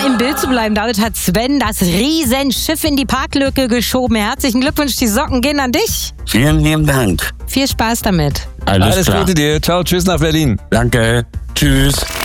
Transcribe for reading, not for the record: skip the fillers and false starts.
mal im Bild zu bleiben, damit hat Sven das Riesenschiff in die Parklücke geschoben. Herzlichen Glückwunsch, die Socken gehen an dich. Vielen lieben Dank. Viel Spaß damit. Alles klar. Gute dir. Ciao, tschüss nach Berlin. Danke. Tschüss.